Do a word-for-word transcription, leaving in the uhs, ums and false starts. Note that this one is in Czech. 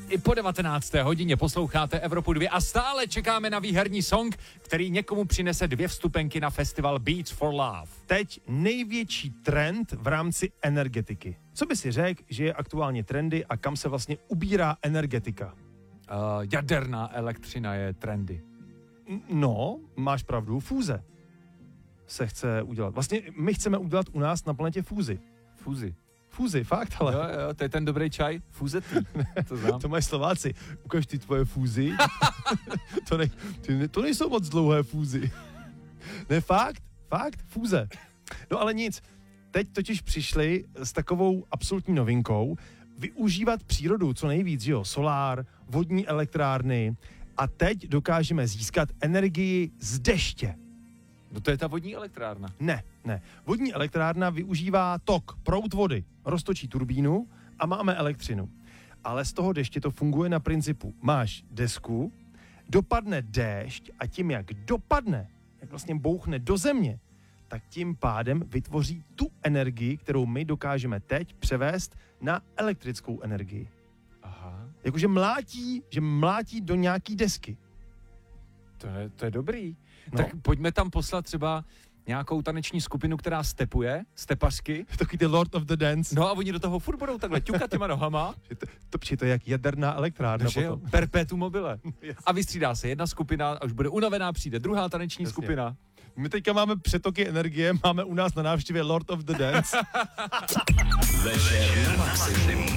I po devatenácté hodině posloucháte Evropu dva a stále čekáme na výherní song, který někomu přinese dvě vstupenky na festival Beats for Love. Teď největší trend v rámci energetiky. Co by si řekl, že je aktuálně trendy a kam se vlastně ubírá energetika? Uh, jaderná elektřina je trendy. No, máš pravdu, fúze se chce udělat. Vlastně my chceme udělat u nás na planetě fúzi. Fúzi. Fúzi, fakt, ale... Jo, jo, to je ten dobrý čaj, fúzetý. To znám. To mají Slováci. Ukaž ty tvoje fúzy. to, nej, ty, to nejsou moc dlouhé fúzy. Ne, fakt, fakt, fúze. No ale nic, teď totiž přišli s takovou absolutní novinkou využívat přírodu co nejvíc, jo, solár, vodní elektrárny a teď dokážeme získat energii z deště. No to je ta vodní elektrárna. Ne, ne. Vodní elektrárna využívá tok, proud vody, roztočí turbínu a máme elektřinu. Ale z toho deště to funguje na principu. Máš desku, dopadne déšť a tím, jak dopadne, jak vlastně bouchne do země, tak tím pádem vytvoří tu energii, kterou my dokážeme teď převést na elektrickou energii. Aha. Jakože mlátí, že mlátí do nějaký desky. To je, to je dobrý. No. Tak pojďme tam poslat třeba nějakou taneční skupinu, která stepuje, stepařky. Takový ty Lord of the Dance. No a oni do toho furt budou takhle ťukat těma nohama. To, to, to, to je jak jaderná elektrárna Takže jo, potom. perpetuum mobile. Yes. A vystřídá se jedna skupina, a už bude unavená, přijde druhá taneční Jasně. skupina. My teďka máme přetoky energie, máme u nás na návštěvě Lord of the Dance. Večer na maximum.